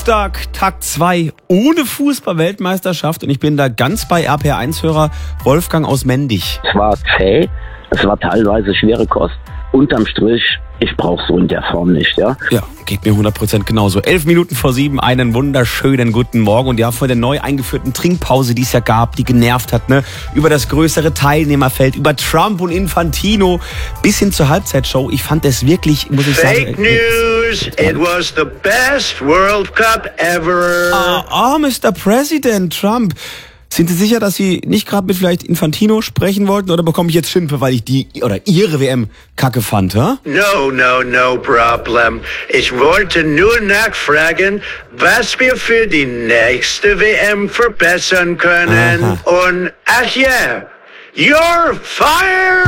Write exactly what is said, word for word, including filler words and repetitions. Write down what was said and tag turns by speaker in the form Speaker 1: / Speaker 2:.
Speaker 1: Dienstag, Tag zwei, ohne Fußball-Weltmeisterschaft. Und ich bin da ganz bei R P R eins-Hörer Wolfgang aus Mendig.
Speaker 2: Es war zäh, es war teilweise schwere Kost. Unterm Strich, ich brauche so in der Form nicht, ja?
Speaker 1: Ja, geht mir hundert Prozent genauso. Elf Minuten vor sieben, einen wunderschönen guten Morgen. Und ja, vor der neu eingeführten Trinkpause, die es ja gab, die genervt hat, ne? Über das größere Teilnehmerfeld, über Trump und Infantino, bis hin zur Halbzeitshow. Ich fand es wirklich, muss ich sagen...
Speaker 3: Fake News! It was the best World Cup ever!
Speaker 1: Ah, ah, Mister President Trump. Sind Sie sicher, dass Sie nicht gerade mit vielleicht Infantino sprechen wollten, oder bekomme ich jetzt Schimpfe, weil ich die oder Ihre W M kacke fand, ha?
Speaker 3: No, no, no problem. Ich wollte nur nachfragen, was wir für die nächste W M verbessern können.
Speaker 1: Aha.
Speaker 3: Und ach ja, you're fired!